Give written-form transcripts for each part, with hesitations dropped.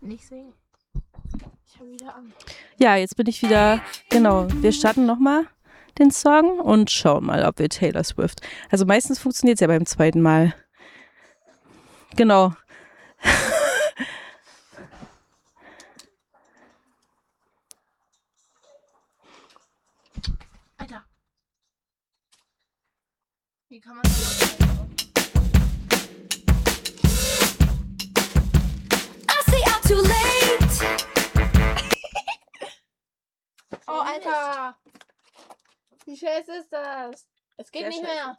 Nicht singen. Ich habe wieder Angst. Ja, jetzt bin ich wieder, genau, wir starten nochmal den Song und schauen mal, ob wir Taylor Swift. Also meistens funktioniert es ja beim zweiten Mal. Genau. Alter. Wie kann man das machen? Too late. Oh, Alter. Wie scheiße ist das? Es geht Sehr nicht scheiße. mehr.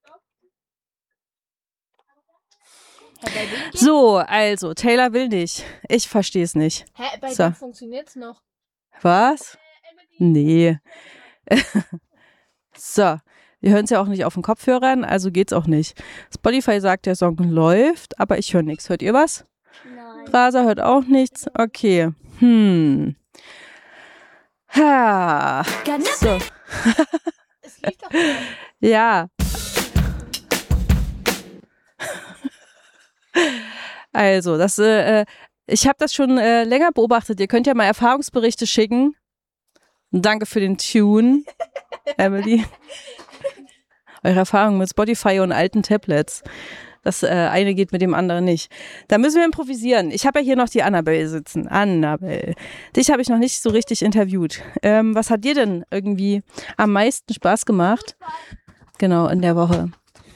Hä, bei wem geht? So, also, Taylor will nicht. Ich verstehe es nicht. Hä, bei So. wem funktioniert's noch? Was? Nee. So, wir hören es ja auch nicht auf den Kopfhörern, also geht's auch nicht. Spotify sagt, der Song läuft, aber ich höre nichts. Hört ihr was? Nein. Rasa hört auch nichts. Okay. Ha. So. Es lief doch nicht. Ja. Also, ich habe das schon länger beobachtet. Ihr könnt ja mal Erfahrungsberichte schicken. Danke für den Tune, Emily. Eure Erfahrungen mit Spotify und alten Tablets. Das eine geht mit dem anderen nicht. Da müssen wir improvisieren. Ich habe ja hier noch die Annabelle sitzen. Annabelle, dich habe ich noch nicht so richtig interviewt. Was hat dir denn irgendwie am meisten Spaß gemacht? Genau, in der Woche.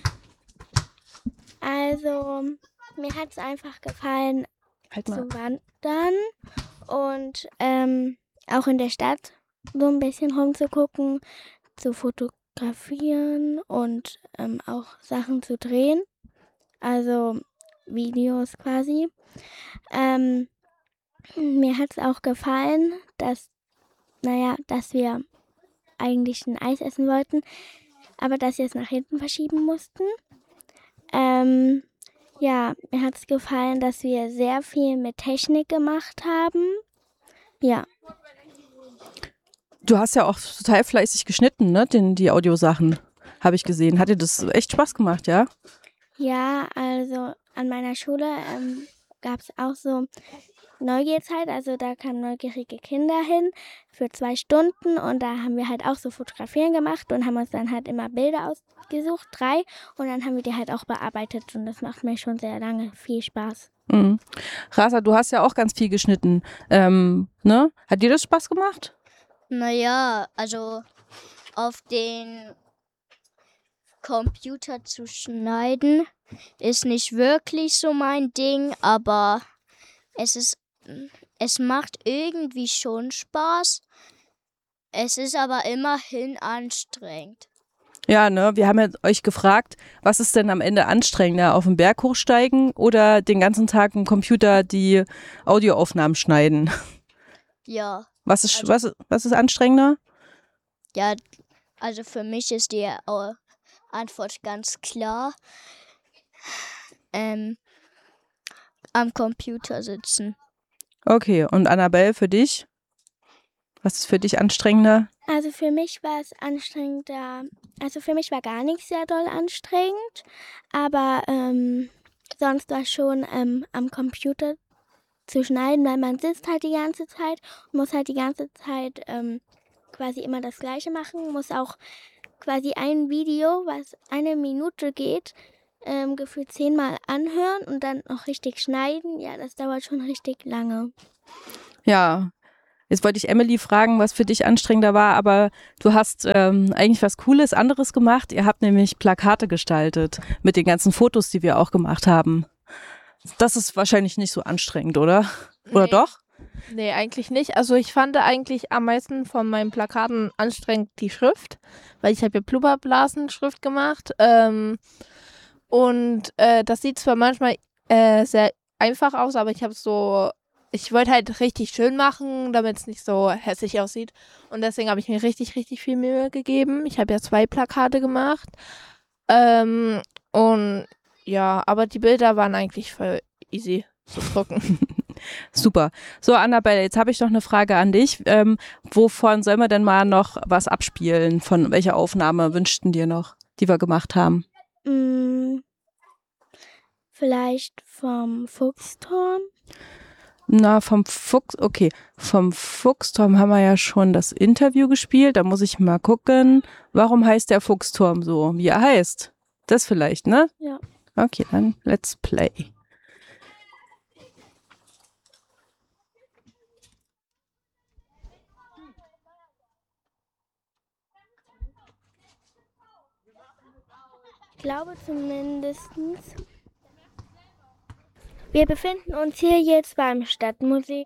Also, mir hat es einfach gefallen, Halt mal. zu wandern und auch in der Stadt so ein bisschen rumzugucken, zu fotografieren und auch Sachen zu drehen. Also Videos quasi. Mir hat es auch gefallen, dass wir eigentlich ein Eis essen wollten, aber dass wir es nach hinten verschieben mussten. Ja, mir hat es gefallen, dass wir sehr viel mit Technik gemacht haben. Ja, Du hast ja auch total fleißig geschnitten, ne? Die Audiosachen, habe ich gesehen. Hat dir das echt Spaß gemacht, ja? ja, also an meiner Schule gab es auch so Neugierzeit, also da kamen neugierige Kinder hin für 2 Stunden und da haben wir halt auch so Fotografieren gemacht und haben uns dann halt immer Bilder ausgesucht, 3, und dann haben wir die halt auch bearbeitet und das macht mir schon sehr lange viel Spaß. Mhm. Rasa, du hast ja auch ganz viel geschnitten. Ne? Hat dir das Spaß gemacht? Naja, also auf den Computer zu schneiden ist nicht wirklich so mein Ding, aber es macht irgendwie schon Spaß. Es ist aber immerhin anstrengend. Ja, ne? Wir haben ja euch gefragt, was ist denn am Ende anstrengender? Auf den Berg hochsteigen oder den ganzen Tag im Computer die Audioaufnahmen schneiden? Ja, Was ist anstrengender? ja, also für mich ist die Antwort ganz klar. Am Computer sitzen. Okay, und Annabelle, für dich? Was ist für dich anstrengender? Also für mich war es anstrengender, also für mich war gar nichts sehr doll anstrengend, aber sonst war schon am Computer zu schneiden, weil man sitzt halt die ganze Zeit und muss halt die ganze Zeit quasi immer das Gleiche machen, muss auch quasi ein Video, was 1 Minute geht, gefühlt 10-mal anhören und dann noch richtig schneiden. Ja, das dauert schon richtig lange. Ja, jetzt wollte ich Emily fragen, was für dich anstrengender war, aber du hast eigentlich was Cooles, anderes gemacht. Ihr habt nämlich Plakate gestaltet mit den ganzen Fotos, die wir auch gemacht haben. Das ist wahrscheinlich nicht so anstrengend, oder? Oder Nee. doch? Nee, eigentlich nicht. Also ich fand eigentlich am meisten von meinen Plakaten anstrengend die Schrift, weil ich habe ja Blubberblasenschrift gemacht. Das sieht zwar manchmal sehr einfach aus, aber ich wollte halt richtig schön machen, damit es nicht so hässlich aussieht. Und deswegen habe ich mir richtig, richtig viel Mühe gegeben. Ich habe ja 2 Plakate gemacht. Und ja, aber die Bilder waren eigentlich voll easy zu drucken. Super. So, Annabelle, jetzt habe ich noch eine Frage an dich. Wovon sollen wir denn mal noch was abspielen? Von welcher Aufnahme wünschten dir noch, die wir gemacht haben? Vielleicht vom Fuchsturm. Na, vom Fuchs, okay. Vom Fuchsturm haben wir ja schon das Interview gespielt. Da muss ich mal gucken. Warum heißt der Fuchsturm so, wie er heißt? Das vielleicht, ne? Ja. Okay, dann let's play. Ich glaube zumindest. Wir befinden uns hier jetzt beim Stadtmuseum.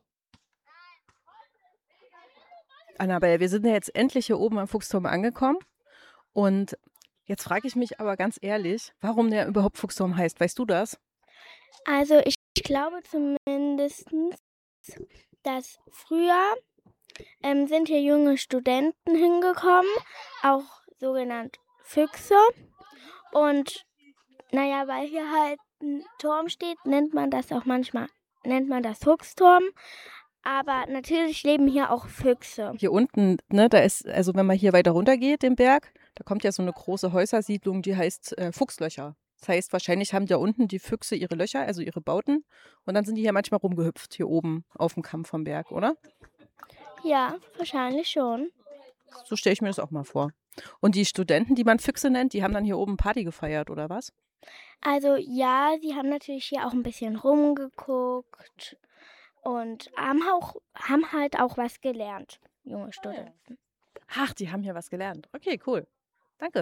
Annabelle, wir sind ja jetzt endlich hier oben am Fuchsturm angekommen. Und jetzt frage ich mich aber ganz ehrlich, warum der überhaupt Fuchsturm heißt. Weißt du das? Also ich glaube zumindest, dass früher sind hier junge Studenten hingekommen, auch sogenannt Füchse. Und naja, weil hier halt ein Turm steht, nennt man das Fuchsturm. Aber natürlich leben hier auch Füchse. Hier unten, ne, da ist, also wenn man hier weiter runter geht, den Berg, da kommt ja so eine große Häusersiedlung, die heißt Fuchslöcher. Das heißt, wahrscheinlich haben da unten die Füchse ihre Löcher, also ihre Bauten. Und dann sind die hier manchmal rumgehüpft, hier oben auf dem Kamm vom Berg, oder? Ja, wahrscheinlich schon. So stelle ich mir das auch mal vor. Und die Studenten, die man Füchse nennt, die haben dann hier oben Party gefeiert, oder was? Also ja, sie haben natürlich hier auch ein bisschen rumgeguckt und haben halt auch was gelernt, junge Studenten. Ach, die haben hier was gelernt. Okay, cool. Danke.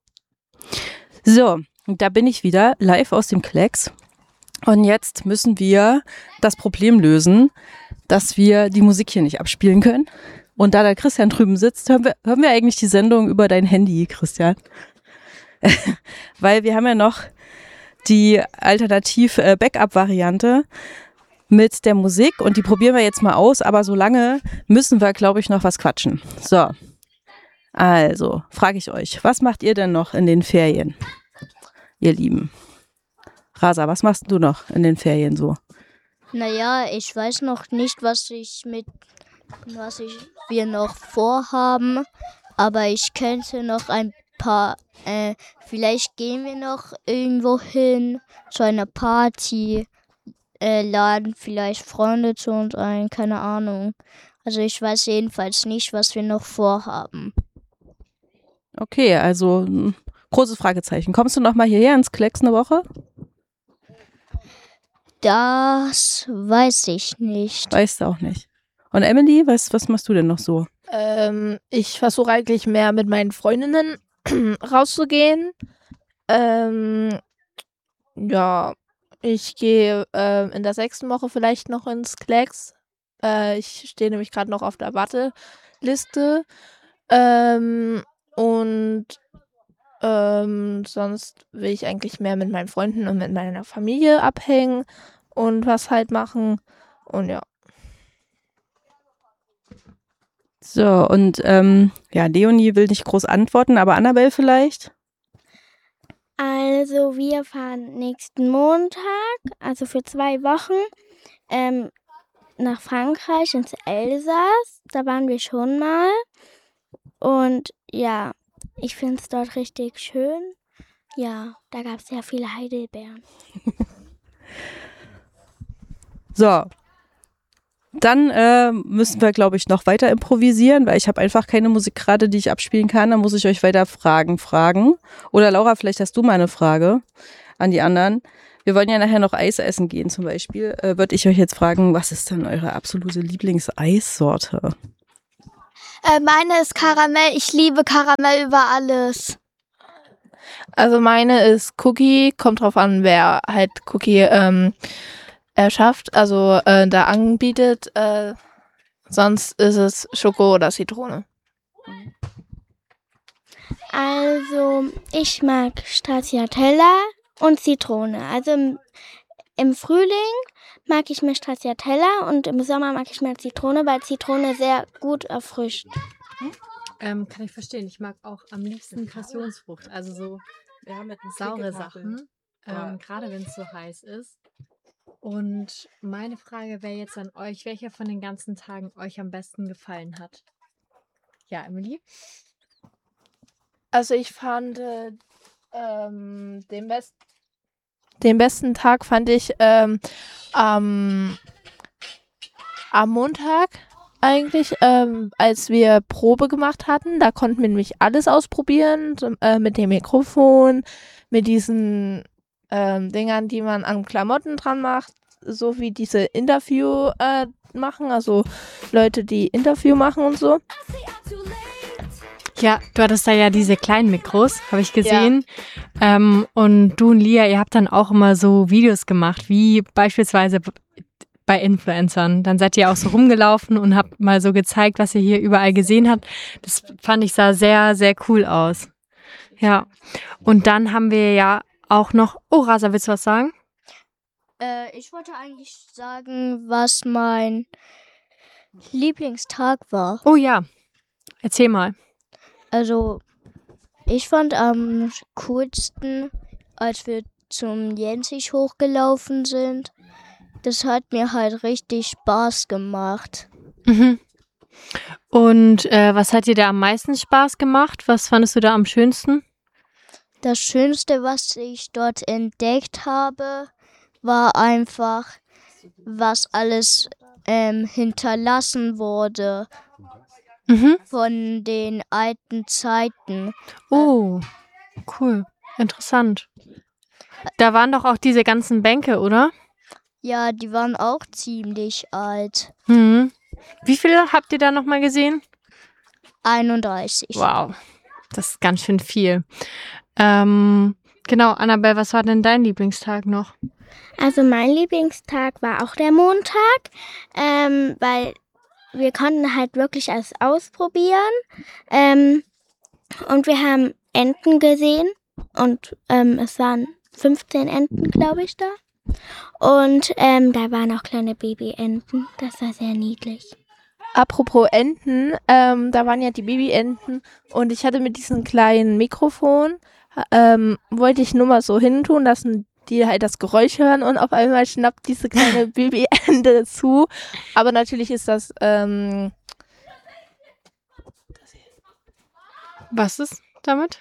So, da bin ich wieder live aus dem Klecks. Und jetzt müssen wir das Problem lösen, dass wir die Musik hier nicht abspielen können. Und da der Christian drüben sitzt, hören wir eigentlich die Sendung über dein Handy, Christian. Weil wir haben ja noch die Alternativ-Backup-Variante mit der Musik und die probieren wir jetzt mal aus, aber solange müssen wir, glaube ich, noch was quatschen. So, also frage ich euch, was macht ihr denn noch in den Ferien, ihr Lieben? Rasa, was machst du noch in den Ferien so? Naja, ich weiß noch nicht, wir noch vorhaben, aber ich könnte noch ein paar, vielleicht gehen wir noch irgendwo hin, zu einer Party, laden vielleicht Freunde zu uns ein, keine Ahnung. Also ich weiß jedenfalls nicht, was wir noch vorhaben. Okay, also großes Fragezeichen. Kommst du noch mal hierher ins Klecks eine Woche? Das weiß ich nicht. Weißt du auch nicht. Und Emily, was machst du denn noch so? Ich versuche eigentlich mehr mit meinen Freundinnen rauszugehen. Ja, ich gehe in der 6. Woche vielleicht noch ins Klecks. Ich stehe nämlich gerade noch auf der Warteliste. Sonst will ich eigentlich mehr mit meinen Freunden und mit meiner Familie abhängen und was halt machen. Und ja. So, und ja, Leonie will nicht groß antworten, aber Annabelle vielleicht? Also wir fahren nächsten Montag, also für 2 Wochen, nach Frankreich ins Elsass. Da waren wir schon mal. Und ja, ich finde es dort richtig schön. Ja, da gab es sehr viele Heidelbeeren. So, dann müssen wir, glaube ich, noch weiter improvisieren, weil ich habe einfach keine Musik gerade, die ich abspielen kann. Dann muss ich euch weiter fragen. Oder Laura, vielleicht hast du mal eine Frage an die anderen. Wir wollen ja nachher noch Eis essen gehen zum Beispiel. Würde ich euch jetzt fragen, was ist denn eure absolute Lieblingseissorte? Meine ist Karamell. Ich liebe Karamell über alles. Also meine ist Cookie. Kommt drauf an, wer halt Cookie erschafft, also da anbietet. Sonst ist es Schoko oder Zitrone. Also ich mag Stracciatella und Zitrone. Also im Frühling mag ich mehr Stracciatella und im Sommer mag ich mehr Zitrone, weil Zitrone sehr gut erfrischt. Kann ich verstehen. Ich mag auch am liebsten Passionsfrucht, also so saure Sachen, gerade wenn es so heiß ist. Und meine Frage wäre jetzt an euch, welcher von den ganzen Tagen euch am besten gefallen hat? Ja, Emily? Also ich fand den besten Tag fand ich am Am Montag eigentlich, als wir Probe gemacht hatten, da konnten wir nämlich alles ausprobieren, mit dem Mikrofon, mit diesen Dingern, die man an Klamotten dran macht, so wie diese Interview machen, also Leute, die Interview machen und so. Ja, du hattest da ja diese kleinen Mikros, habe ich gesehen. Und du und Lia, ihr habt dann auch immer so Videos gemacht, wie beispielsweise bei Influencern. Dann seid ihr auch so rumgelaufen und habt mal so gezeigt, was ihr hier überall gesehen habt. Das fand ich sah sehr, sehr cool aus. Ja. Und dann haben wir ja auch noch... Oh, Rasa, willst du was sagen? Ich wollte eigentlich sagen, was mein Lieblingstag war. Oh ja, erzähl mal. Also, ich fand am coolsten, als wir zum Jensich hochgelaufen sind. Das hat mir halt richtig Spaß gemacht. Mhm. Und was hat dir da am meisten Spaß gemacht? Was fandest du da am schönsten? Das Schönste, was ich dort entdeckt habe, war einfach, was alles hinterlassen wurde von den alten Zeiten. Oh, cool. Interessant. Da waren doch auch diese ganzen Bänke, oder? Ja, die waren auch ziemlich alt. Mhm. Wie viele habt ihr da nochmal gesehen? 31. Wow, das ist ganz schön viel. Genau, Annabelle, was war denn dein Lieblingstag noch? Also mein Lieblingstag war auch der Montag, weil wir konnten halt wirklich alles ausprobieren. Und wir haben Enten gesehen und es waren 15 Enten, glaube ich, da. Und da waren auch kleine Babyenten. Das war sehr niedlich. Apropos Enten, da waren ja die Babyenten und ich hatte mit diesem kleinen Mikrofon, wollte ich nur mal so hintun, dass die halt das Geräusch hören und auf einmal schnappt diese kleine Babyente zu. Aber natürlich ist das, Was ist damit?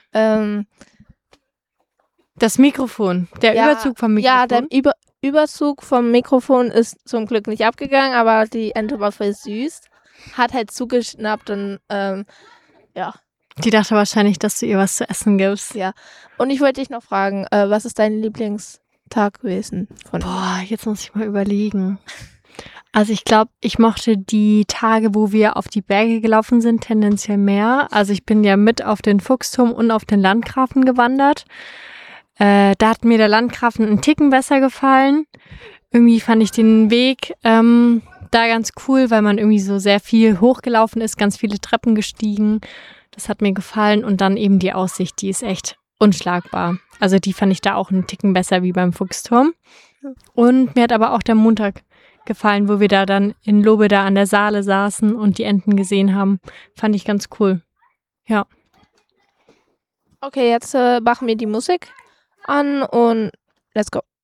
Das Mikrofon, der Überzug vom Mikrofon. Ja, der Überzug vom Mikrofon ist zum Glück nicht abgegangen, aber die Ente war voll süß. Hat halt zugeschnappt und ja. Die dachte wahrscheinlich, dass du ihr was zu essen gibst. Ja. Und ich wollte dich noch fragen, was ist dein Lieblingstag gewesen? Boah, jetzt muss ich mal überlegen. Also ich glaube, ich mochte die Tage, wo wir auf die Berge gelaufen sind, tendenziell mehr. Also ich bin ja mit auf den Fuchsturm und auf den Landgrafen gewandert. Da hat mir der Landgrafen einen Ticken besser gefallen. Irgendwie fand ich den Weg da ganz cool, weil man irgendwie so sehr viel hochgelaufen ist, ganz viele Treppen gestiegen. Das hat mir gefallen und dann eben die Aussicht, die ist echt unschlagbar. Also die fand ich da auch einen Ticken besser wie beim Fuchsturm. Und mir hat aber auch der Montag gefallen, wo wir da dann in Lobe da an der Saale saßen und die Enten gesehen haben. Fand ich ganz cool. Ja. Okay, jetzt machen wir die Musik an und let's go.